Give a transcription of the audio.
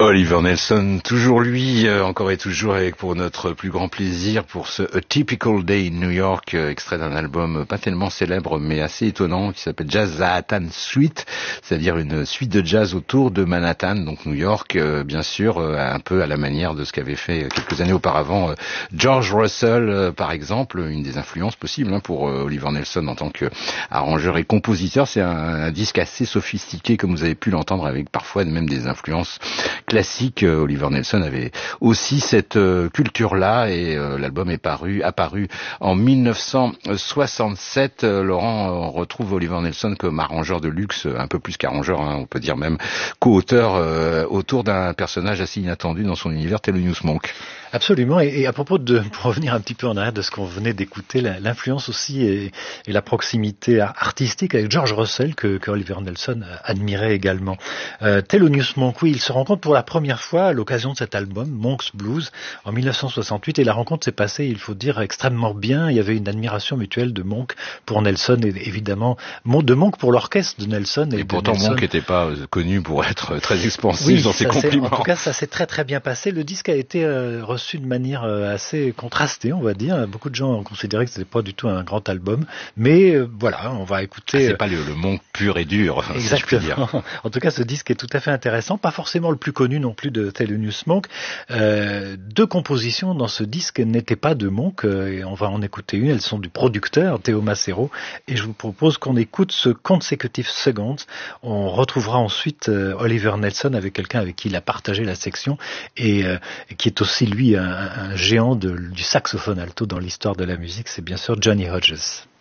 Oliver Nelson, toujours lui, encore et toujours avec pour notre plus grand plaisir pour ce A Typical Day in New York, extrait d'un album pas tellement célèbre mais assez étonnant qui s'appelle Jazz Manhattan Suite, c'est-à-dire une suite de jazz autour de Manhattan, donc New York, bien sûr, un peu à la manière de ce qu'avait fait quelques années auparavant George Russell, par exemple, une des influences possibles pour Oliver Nelson en tant qu'arrangeur et compositeur. C'est un disque assez sophistiqué, comme vous avez pu l'entendre, avec parfois même des influences classique. Oliver Nelson avait aussi cette culture-là et l'album est apparu en 1967. Laurent, on retrouve Oliver Nelson comme arrangeur de luxe, un peu plus qu'arrangeur, on peut dire même co-auteur autour d'un personnage assez inattendu dans son univers, Thelonious Monk. Absolument, et à propos pour revenir un petit peu en arrière de ce qu'on venait d'écouter, l'influence aussi et la proximité artistique avec George Russell que Oliver Nelson admirait également. Thelonious Monk, oui, il se rencontre pour la première fois à l'occasion de cet album, Monk's Blues, en 1968, et la rencontre s'est passée, il faut dire, extrêmement bien. Il y avait une admiration mutuelle de Monk pour Nelson, et évidemment, de Monk pour l'orchestre de Nelson. Et pourtant, Monk n'était pas connu pour être très expansif dans ses compliments. En tout cas, ça s'est très très bien passé. Le disque a été reçu de manière assez contrastée, on va dire. Beaucoup de gens ont considéré que c'était pas du tout un grand album, mais voilà, on va écouter. C'est pas le Monk pur et dur. Exactement. Si je puis dire. En tout cas, ce disque est tout à fait intéressant, pas forcément le plus connu non plus de Thelonious Monk. Deux compositions dans ce disque n'étaient pas de Monk, et on va en écouter une. Elles sont du producteur Théo Macero, et je vous propose qu'on écoute ce Consecutive Seconds. On retrouvera ensuite Oliver Nelson avec quelqu'un avec qui il a partagé la section et qui est aussi lui un géant du saxophone alto dans l'histoire de la musique, c'est bien sûr Johnny Hodges.